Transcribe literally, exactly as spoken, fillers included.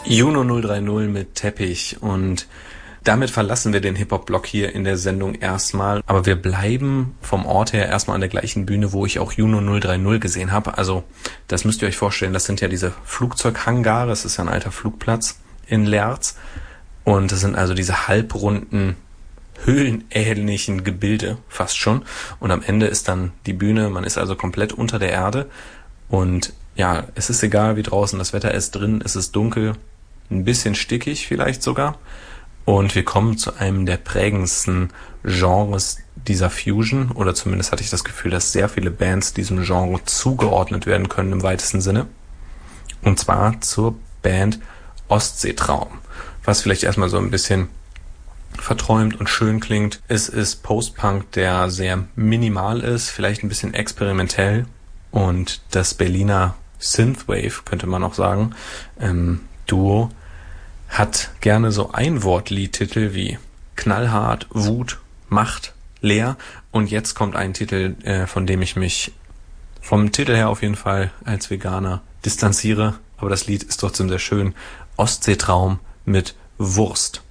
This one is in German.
Juno null drei null mit Teppich, und damit verlassen wir den Hip-Hop-Block hier in der Sendung erstmal, aber wir bleiben vom Ort her erstmal an der gleichen Bühne, wo ich auch Juno null drei null gesehen habe. Also das müsst ihr euch vorstellen, das sind ja diese Flugzeughangare, es ist ja ein alter Flugplatz in Leerz, und das sind also diese halbrunden, höhlenähnlichen Gebilde, fast schon, und am Ende ist dann die Bühne, man ist also komplett unter der Erde, und ja, es ist egal, wie draußen das Wetter ist, drin ist es dunkel, ein bisschen stickig vielleicht sogar. Und wir kommen zu einem der prägendsten Genres dieser Fusion, oder zumindest hatte ich das Gefühl, dass sehr viele Bands diesem Genre zugeordnet werden können im weitesten Sinne. Und zwar zur Band Ostseetraum, was vielleicht erstmal so ein bisschen verträumt und schön klingt. Es ist Post-Punk, der sehr minimal ist, vielleicht ein bisschen experimentell, und das Berliner Synthwave, könnte man auch sagen, ähm, Duo hat gerne so Einwort-Liedtitel wie Knallhart, Wut, Macht, Leer, und jetzt kommt ein Titel, äh, von dem ich mich vom Titel her auf jeden Fall als Veganer distanziere, aber das Lied ist trotzdem sehr schön. Ostseetraum mit Wurst.